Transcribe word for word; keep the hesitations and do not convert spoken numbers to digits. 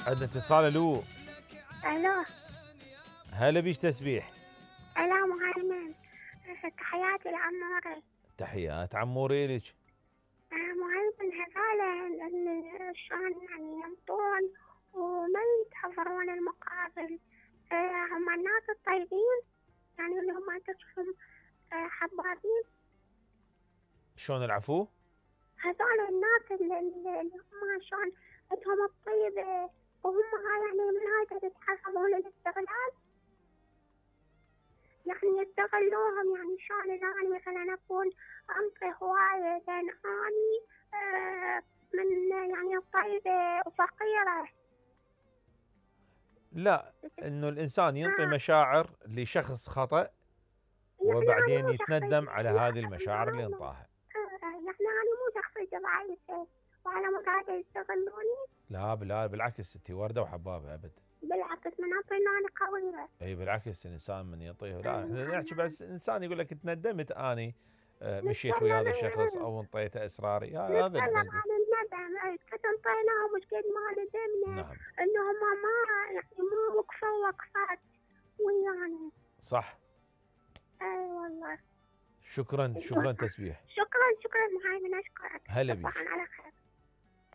عندنا اتصال. الو الو. هلا بيش تسبيح. الو مهيمن، تحياتي لعموري. تحيات عموري لك. مهيمن، هذول اللي شلون يعني ينطون وما ينتظرون المقابل، هم الناس الطيبين يعني اللي هم انت تشوفهم حبابين. شلون العفو؟ هذول الناس اللي, اللي هم شلون عندهم الطيبة وهم يعني من هذا يتحسبون للاستغلال، يعني يستغلوهم. يعني شلون إذا أنا مثلا أكون أنطي هواية لأن أني آه من يعني طيبة وفقيرة. لا، انه الانسان ينطي آه مشاعر لشخص خطأ يعني أنا وبعدين مو شخصيتي يتندم على هذه المشاعر اللي انطاها. آه يعني أنا مو شخصيتي ضعيفة وعلى مود هذا يستغلوني. لا بلا بالعكس، انت وردة وحبابة ابد. بالعكس من أنطي إن أنا قوية. اي بالعكس، الانسان من يعطيه، لا أي احنا نحكي أنا بس انسان يقول لك تندمت اني آه، مشيت ويا هذا الشخص نتكلم او انطيته اسراري، هذا اللي نتكلم نقول. عن الندم. أي قد انطيناهم وش قد ما ندمنا نعم إنهم ما يعني ما وقفوا وقفات ويانا. صح. اي والله. شكرا شكرا تسبيح. شكرا شكرا مهيمن، اشكرك. هلا تصبح بيش. على خير.